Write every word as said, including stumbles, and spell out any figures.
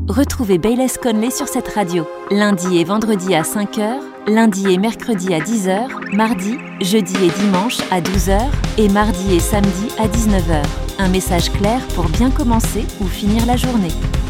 Retrouvez Bayless Conley sur cette radio, lundi et vendredi à cinq heures, lundi et mercredi à dix heures, mardi, jeudi et dimanche à douze heures et mardi et samedi à dix-neuf heures. Un message clair pour bien commencer ou finir la journée.